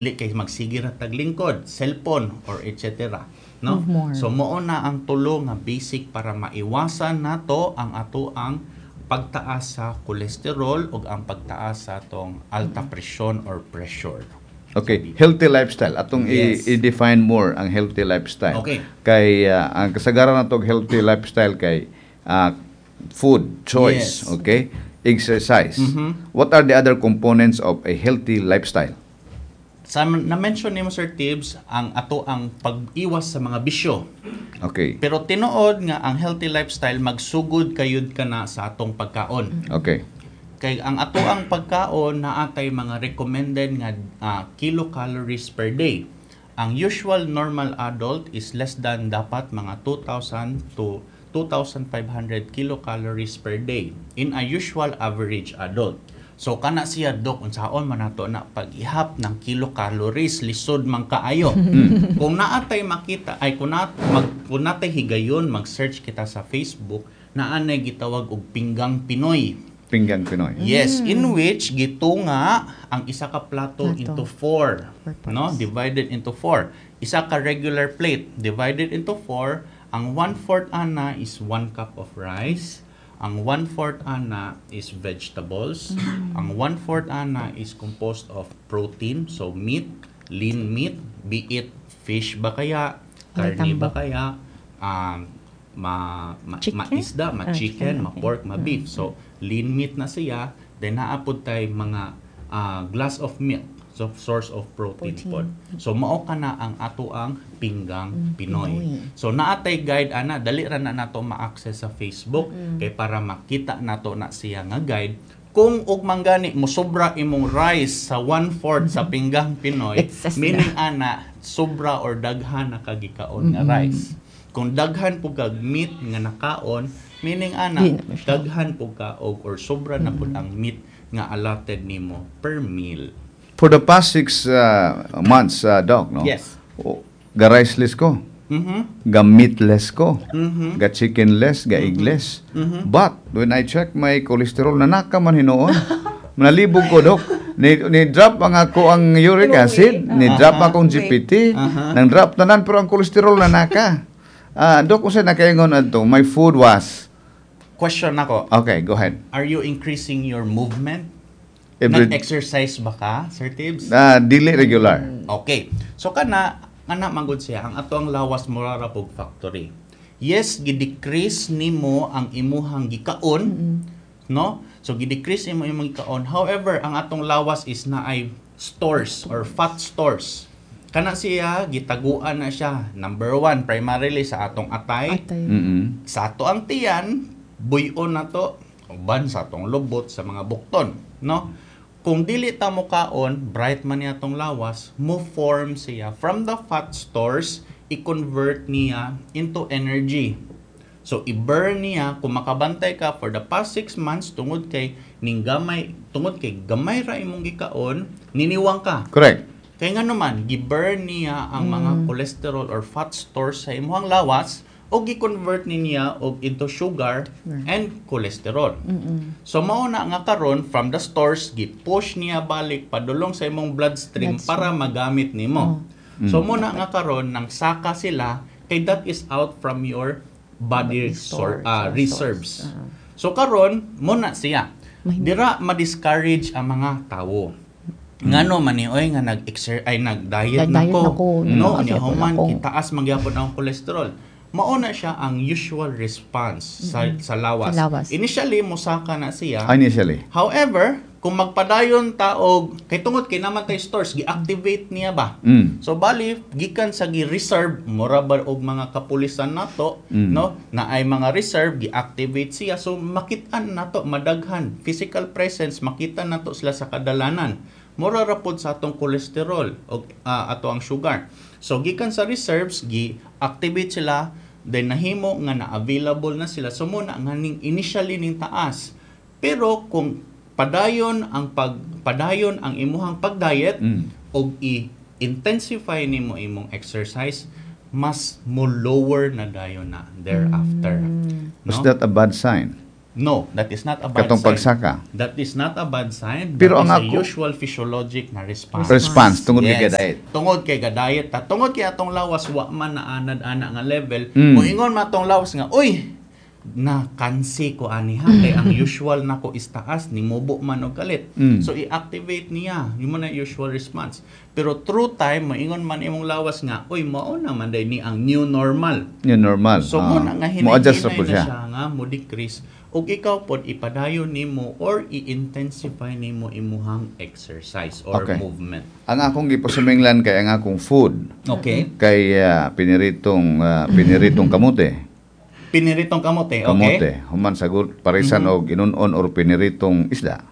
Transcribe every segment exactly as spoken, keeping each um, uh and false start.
dili kay magsigir at taglingkod, cellphone or et cetera. No? Move more. So mao na ang tulo nga basic para maiwasan nato ang ato ang pagtaas sa cholesterol ug ang pagtaas sa atong alta presyon or pressure. Okay, healthy lifestyle. Atong Yes. i- i-define more ang healthy lifestyle. Okay. Kay ah, ang kasagaran natong healthy lifestyle kay ah, food choice, Yes. okay? Exercise. Mhm. What are the other components of a healthy lifestyle? Sa na-mention nimo Sir Tibbs, ang ato ang pag-iwas sa mga bisyo. Okay. Pero tinuod nga ang healthy lifestyle magsugod kayud kana sa atong pagkaon. Okay. Kay ang ato ang pagkaon naatay mga recommended nga ah, kilocalories per day. Ang usual normal adult is less than dapat mga two thousand to two thousand five hundred kilocalories per day in a usual average adult. So kana siya dok unsaon man nato na pag-ihap ng kilocalories lisod man kaayo. Kung naatay makita ay kung nat mag kung natay higayon mag-search kita sa Facebook naanay gitawag og pinggang Pinoy. Pinggang Pinoy. Yes, in which gitunga ang isa ka plato, Plato. into four, Four parts. no? Divided into four. Isa ka regular plate divided into four. Ang one-fourth ana is one cup of rice. Ang one-fourth ana is vegetables. Ang one-fourth ana is composed of protein, so meat, lean meat, be it fish ba kaya, Ay, karne ba tambok. kaya, um, ma, ma, Chicken? ma-isda, ma Ah, chicken, chicken, ma okay. pork, ma beef. So lean meat na siya, then naapod tay mga ah, glass of milk, so source of protein, Protein. pod. So mao ka na ang ato ang pinggang Mm, Pinoy. Pinoy. So naatay guide ana, dali ra na nato ma-access sa Facebook kay para makita nato na siya nga guide. Kung ug manggani mo sobra imong rice sa one-fourth sa pinggang Pinoy, Excess na. meaning ana sobra or daghan na kagikaon nga rice. Kung daghan po kag meat nga nakaon, meaning ana Di na siya. daghan po ka og or sobra na pud ang meat nga allotted nimo per meal. For the past six uh, months, uh, Doc, no? Yes. Oh, ga-riceless ko. Mhm. Ga-meatless ko. Mhm. Ga-chickenless, ga-eggless. Mhm. But, when I check my cholesterol, nanaka man hinoon. Manalibog ko, Doc. Ni, ni-drop ang ako ang uric acid, ni-drop Aha. akong G P T, Aha. nang drop tanan pero ang cholesterol nanaka. Ah, Doc, kung saan nakaingon ato, my food was, Question ako. okay, go ahead. Are you increasing your movement? Every, Nag-exercise ba ka, Sir Tibbs? ah, dili regular. Okay. So kana ana manggod siya ang ato ang lawas murara pog factory. Yes, gi-decrease nimo ang imuhang gikaon, no? So gi-decrease imo imong gikaon. However, ang atong lawas is na ay stores or fat stores. Kana siya gitaguan na siya. Number one, primarily sa atong atay. Atay. Mm-mm. Sa ato ang tiyan, buyon na to, uban sa atong lubot sa mga bukton, no? Kung dili ta mo kaon, bright man niya tong lawas, mo form siya from the fat stores, i-convert niya into energy. So i-burn niya kung makabantay ka for the past six months tungod kay ning gamay, tungod kay gamay ra imong gikaon, niniwang ka. Correct. Kaya nga naman, gi-burn niya ang mga cholesterol or fat stores sa imuhang lawas o gi-convert niya og into sugar and cholesterol. So mao na nga karon from the stores gi-push niya balik padulong sa imong bloodstream Bloodstream. para magamit nimo. So mo na nga karon nang saka sila kay that is out from your body sor- Store, ah, store reserves. stores. Ah. So karon mo na siya. Mahin- Dira ma-discourage ang mga tawo. Ngano man ni oy nga nag-exer ay nag-diet Nag-diet nako. na ko, No, nag-diet nya na human ko. kitaas magyapon ang cholesterol. Mauna siya ang usual response sa sa lawas. Sa lawas. Initially mosaka na siya. Initially. However, kung magpadayon taog kay tungod kay naman tay stores gi-activate niya ba. Mm. So bali gikan sa gi-reserve mura ba og mga kapulisan nato, Mm. no, na ay mga reserve gi-activate siya so makit-an nato madaghan physical presence makita nato sila sa kadalanan. Mura ra pod sa atong cholesterol o ah, ato ang sugar. So gikan sa reserves gi-activate sila then nahimo nga na-available na sila so muna nga ning initially ning taas. Pero kung padayon ang pag padayon ang imuhang pag-diet Mm. og i-intensify nimo imong exercise mas mo lower na dayon na thereafter. Was No? that a bad sign? No, that is not a bad Katong sign. pagsaka. That is not a bad sign. Pero That ang is a ako- usual physiologic na response. Response tungod kay Yes. gadayet. Tungod kay gadayet. Ta tungod kay atong lawas wa man na anad-ana nga level. Mm. Moingon man atong lawas nga, uy, na kansi ko ani ha kay ang usual nako is taas ni mubo man og kalit. Mm. So i-activate niya, yun man ang usual response. Pero through time moingon man imong lawas nga, uy mao na man day ni ang new normal. Yun normal. So Ah. mo na nga Mo-adjust ra hinay-hinay po na siya. siya nga mo decrease ug ikaw pod ipadayon nimo or i-intensify nimo imuhang exercise or Okay. movement. Ang akong gipasiminglan kay ang akong food Okay? kay ah, piniritong ah, piniritong kamote. Piniritong kamote, okay? Kamote, human sagot parisan og inunon or piniritong isda.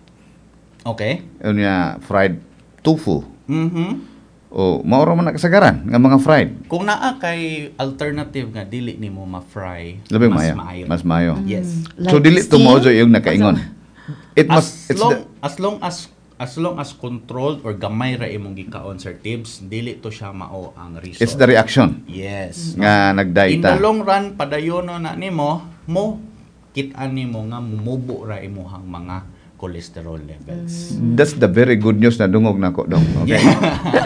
Okay? Unya fried tofu. Mhm. O maoro man nakasagaran nga mga fried. Kung naa kay alternative nga dili nimo ma-fry, Labi mas mayo. maayo. Mas mayo. Yes. So dili to mo yung nakaingon. It As must it's long the, as long as as long as controlled or gamay ra imong gikaon sir tips, dili to siya mao ang result. it's the reaction Yes. nga In the nagdaita. long run, padayono na nimo, mo, kitaan nimo nga mumubo ra imuhang mga cholesterol levels. That's the very good news na dungog nako dong. Okay. Yeah.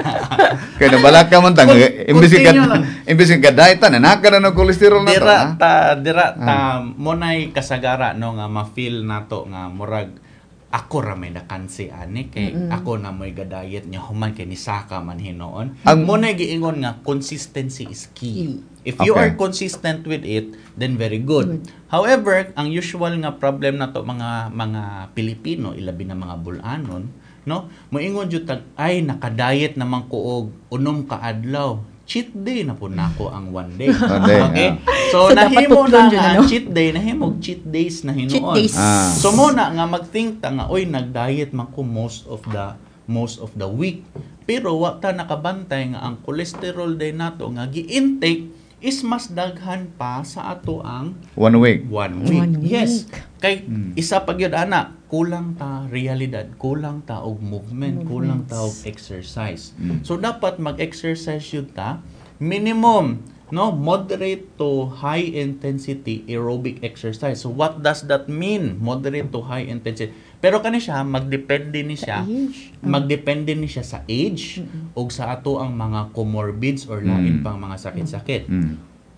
Kaya nabala ka man tang Con- imbis ka continue lang. imbis ka daita na naka na ng cholesterol na to. Dira ha? ta dira ta mo nay kasagara no nga ma-feel nato nga murag ako ra may nakansi ani kay ako na mo'y ga-diet niya human kay ni saka man hinoon. Ang- Mo nay giingon nga consistency is key. If you Okay. are consistent with it, then very good. However, ang usual nga problem nato mga mga Pilipino, ilabi na mga bulanon, no? Moingon jud tag ay naka-diet naman ko og unom ka adlaw. Cheat day na po nako ang one day. One day, Okay? yeah. So, So, dapat nahimo tuklon na yun, nga ano? cheat day, nahimo og cheat days na hinuon. Cheat days. Ah. So mo na nga mag-think ta nga oy nag-diet man ko most of the most of the week. Pero wa ta nakabantay nga ang cholesterol day nato nga gi-intake is mas daghan pa sa ato ang One week. one week. One Yes. week. Kay isa pa gyud ana, kulang ta realidad, kulang ta og movement, kulang ta og exercise. So dapat mag-exercise yun ta minimum no moderate to high intensity aerobic exercise. So what does that mean? Moderate to high intensity. Pero kani siya magdepende ni siya age. magdepende ni siya sa age ug sa ato ang mga comorbids or lain Mm. pang mga sakit-sakit. Mm.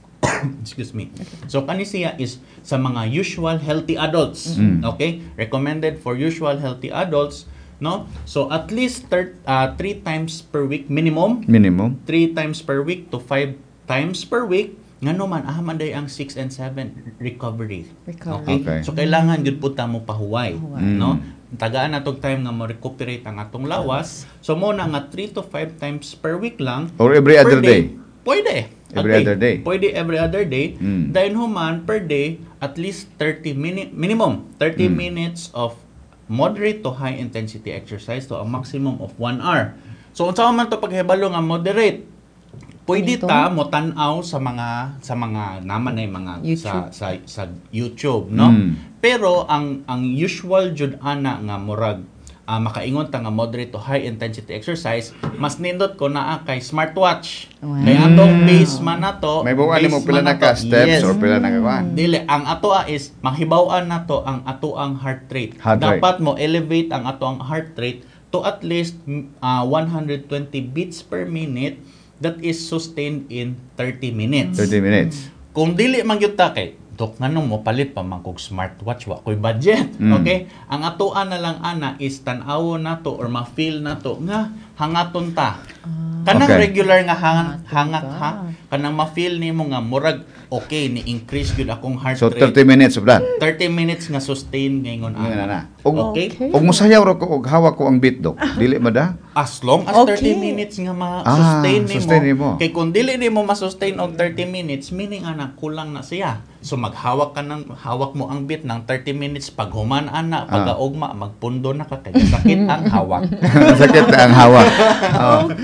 Excuse me. So kani siya is sa mga usual healthy adults. Mm. Okay? Recommended for usual healthy adults, no? So at least thir- uh, three times per week minimum, Minimum. three times per week to five times per week. Ngano man ahaman day ang six and seven recovery. Recovery. Okay. So kailangan gyud pud ta mo pahuway, Pahuway. no? Mm. Tagaan na tog time nga mo recuperate ang atong lawas. So mo na nga three to five times per week lang. Or every Per other day. Pwede. Every Okay. other day. Pwede every other day. Mm. Dahil human per day at least thirty minute minimum thirty Mm. minutes of moderate to high intensity exercise to a maximum of one hour. So unsa man to paghibalo nga moderate? Pwede Ganito? ta mo tan-aw sa mga sa mga naman ay mga YouTube. sa sa sa YouTube, no? Mm. Pero ang ang usual jud ana nga murag ah, makaingon ta nga moderate to high intensity exercise, mas nindot ko naa kay smartwatch. Wow. Kay atong base man nato. May buwan base mo pila man na ka nato- steps yes. or pila na ka kuan. Dili, ang ato a is mahibaw-an nato ang ato ang heart rate. Heart rate. Dapat mo elevate ang ato ang heart rate to at least mm, ah, one hundred twenty beats per minute that is sustained in thirty minutes. thirty minutes. Kung dili man gyud ta kay dok nganong mo palit pa man kog smartwatch wa koy budget. Mm. Okay? Ang atoan na lang ana is tan-awon nato or ma-feel nato nga hangaton ta. Kanang Okay. regular nga hang, hangat ka. ha. Kanang ma-feel nimo nga murag okay ni increase gyud akong heart So rate. thirty minutes of that. thirty minutes nga sustain ngayon Ngayon na ana. na. Og Okay? Okay. og mosayaw ra ko og hawak ko ang beat dok. Dili ba da? As long as Okay. thirty minutes nga Ah, ma-sustain nimo. sustain nimo. Kay kung dili nimo ma-sustain og thirty minutes, meaning ana kulang na siya. So maghawak ka ng hawak mo ang beat ng thirty minutes pag human ana, pag Ah. ugma magpundo na ka kay sakit ang hawak. Sakit ang hawak. Oh. So y-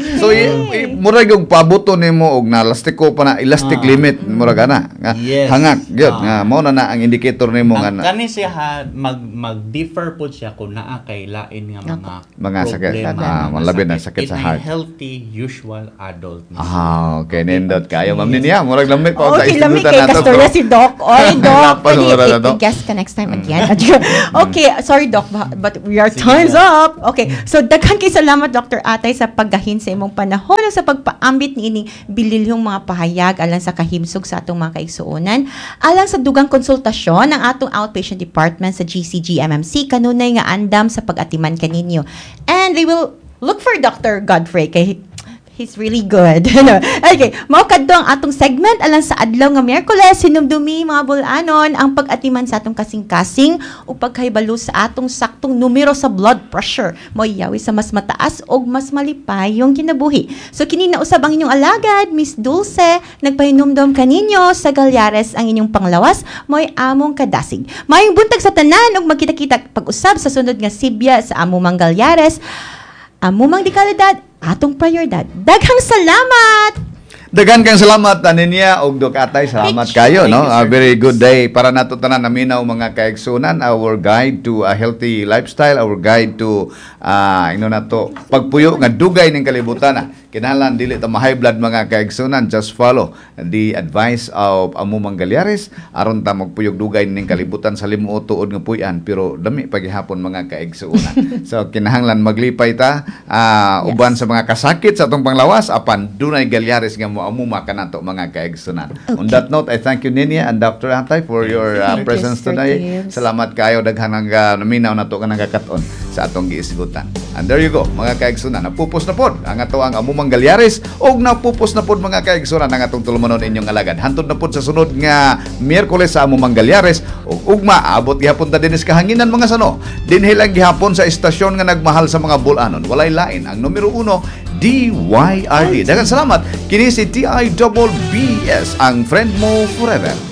eh, murag yung pabuto nimo og nalastiko pa na elastic Ah. limit murag ana nga Yes. hangak gyud Ah. nga mao na na ang indicator nimo nga Ang na, kani siya ha, mag mag-differ po siya kung naa kay lain nga mga Mga sakit. problema, Ah, mga malabid na sakit in sa a heart. healthy usual adult. ah okay nindot kayo ma'am niya murag lamig pa Okay, lamig kay kastorya si Doc. Oy, Doc, Lapas mo na, pwede Doc. i-guest ka next time again. Okay, sorry, Doc, ba- but we are Sige time's na. up. Okay, so daghan kay salamat, Doctor Atay, sa paggahin sa imong panahon ug sa pagpaambit ni ining bililyong mga pahayag alang sa kahimsog sa atong mga kaigsuonan. Alang sa dugang konsultasyon ng atong outpatient department sa G C G M M C kanunay nga andam sa pag-atiman kaninyo. And they will look for Doctor Godfrey kay he's really good. Ano? Okay, mao kadto ang atong segment alang sa adlaw nga Miyerkules hinumdumi mga bulanon ang pag-atiman sa atong kasing-kasing ug pagkahibalo sa atong saktong numero sa blood pressure mo yawi sa mas mataas ug mas malipay yung kinabuhi. So kini na usab ang inyong alagad Miss Dulce nagpahinumdom kaninyo sa Galyares ang inyong panglawas mo'y among kadasig. Mayong buntag sa tanan ug magkita-kita pag-usab sa sunod nga sibya sa among mga Galyares. Amumang di kalidad, atong prioridad. Daghang salamat! Dagan kang salamat Aninia og Doc Atay. Salamat Thank kayo you. no. Thank you, A sir. very good day para nato tanan naminaw mga kaigsunan, our guide to a healthy lifestyle, our guide to ah ino na to pagpuyo nga dugay ning kalibutan. ah. Kinahanglan dili ta ma-high blood mga kaigsunan, just follow the advice of amo Galyares aron ta magpuyog dugay ning kalibutan sa limuot tuod nga puy-an pero dami pagihapon mga kaigsunan. So kinahanglan maglipay ta ah, Yes. uban sa mga kasakit sa atong panglawas apan dunay Galyares nga moamuma kanato mga kaigsunan. On that note, I thank you Ninia and Doctor Atay for your uh, Thank you, presence Sir today. Gibbs. Salamat kayo daghan ang uh, naminaw nato ka nagakaton sa atong giisgutan. And there you go, mga kaigsunan. Napupos na pod ang ato ang amumang Galyares og napupos na pod mga kaigsunan ang atong tulumanon inyong alagad. Hantod na pod sa sunod nga Miyerkules sa amumang Galyares ug ugma abot gihapon ta dinis kahanginan mga sano. Dinhi lang gihapon sa istasyon nga nagmahal sa mga bulanon. Walay lain ang numero uno D Y R D. Daghang salamat. Kini si T I B B S ang friend mo forever.